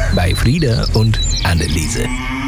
bei Frieda und Anneliese.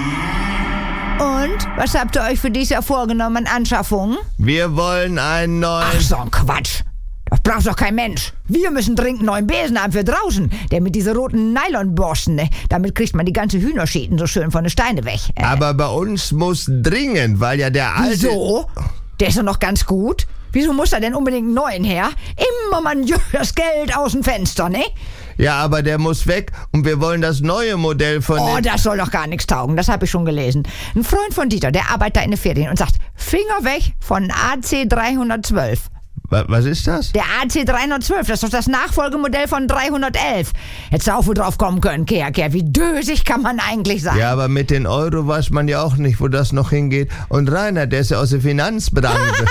Und, was habt ihr euch für dieses Jahr vorgenommen an Anschaffungen? Wir wollen einen neuen... Ach, so ein Quatsch. Das braucht doch kein Mensch. Wir müssen dringend einen neuen Besen haben für draußen. Der mit diesen roten Nylonborsten, ne? Damit kriegt man die ganze Hühnerschäden so schön von den Steinen weg. Aber bei uns muss dringend, weil ja der alte... Wieso? Der ist doch noch ganz gut. Wieso muss da denn unbedingt einen neuen her? Immer man das Geld aus dem Fenster, ne? Ja, aber der muss weg und wir wollen das neue Modell von... Oh, das soll doch gar nichts taugen, das habe ich schon gelesen. Ein Freund von Dieter, der arbeitet da in den Ferien und sagt, Finger weg von AC 312. Was ist das? Der AC 312, das ist doch das Nachfolgemodell von 311. Hättest du auch wohl drauf kommen können, Kehr. Wie dösig kann man eigentlich sein? Ja, aber mit den Euro weiß man ja auch nicht, wo das noch hingeht. Und Rainer, der ist ja aus der Finanzbranche.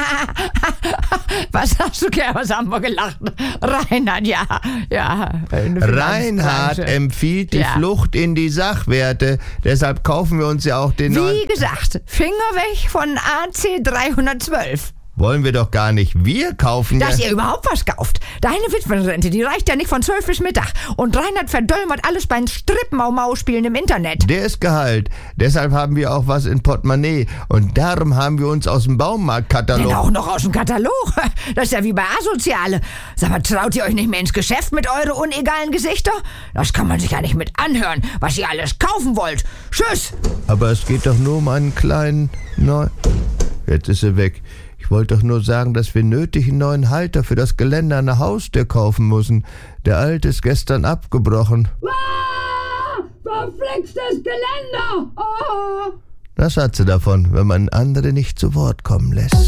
Was hast du, Kerl? Was haben wir gelacht? Reinhard, ja. Reinhard empfiehlt die Flucht in die Sachwerte. Deshalb kaufen wir uns ja auch den neuen... Wie gesagt, Finger weg von AC 312. Wollen wir doch gar nicht. Wir kaufen Dass ihr überhaupt was kauft. Deine Witwenrente, die reicht ja nicht von 12 bis Mittag. Und Reinhard verdöllmert alles beim Strippmau-Mau-Spielen im Internet. Der ist Gehalt. Deshalb haben wir auch was in Portemonnaie. Und darum haben wir uns aus dem Baumarktkatalog... Denn auch noch aus dem Katalog? Das ist ja wie bei Asoziale. Sag mal, traut ihr euch nicht mehr ins Geschäft mit eure unegalen Gesichter? Das kann man sich ja nicht mit anhören, was ihr alles kaufen wollt. Tschüss! Aber es geht doch nur um einen kleinen... Jetzt ist er weg. Ich wollte doch nur sagen, dass wir nötig einen neuen Halter für das Geländer an der Haustür kaufen müssen. Der alte ist gestern abgebrochen. Verflixtes Geländer! Oh. Das hat sie davon, wenn man andere nicht zu Wort kommen lässt.